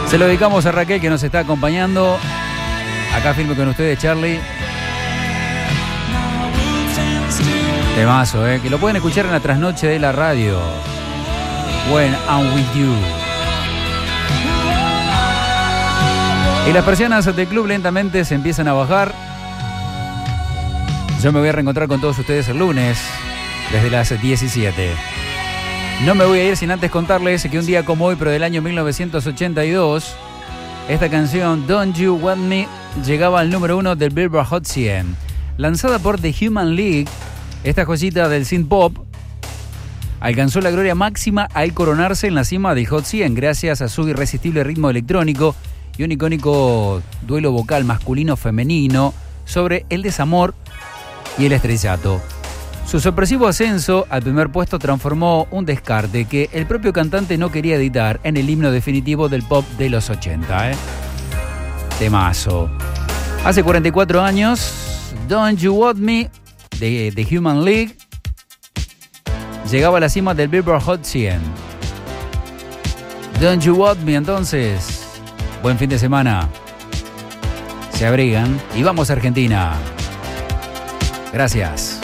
Se lo dedicamos a Raquel, que nos está acompañando. Acá firme con ustedes, Charlie. Temazo, que lo pueden escuchar en la trasnoche de la radio. When I'm With You. Y las persianas del club lentamente se empiezan a bajar. Yo me voy a reencontrar con todos ustedes el lunes, desde las 17. No me voy a ir sin antes contarles que un día como hoy, pero del año 1982, esta canción, Don't You Want Me, llegaba al número 1 del Billboard Hot 100. Lanzada por The Human League, esta joyita del synth pop alcanzó la gloria máxima al coronarse en la cima del Hot 100 gracias a su irresistible ritmo electrónico y un icónico duelo vocal masculino-femenino sobre el desamor y el estrellato. Su sorpresivo ascenso al primer puesto transformó un descarte que el propio cantante no quería editar en el himno definitivo del pop de los 80. Temazo. Hace 44 años, Don't You Want Me, de The Human League, llegaba a la cima del Billboard Hot 100. Don't You Want Me, entonces. Buen fin de semana. Se abrigan y vamos a Argentina. Gracias.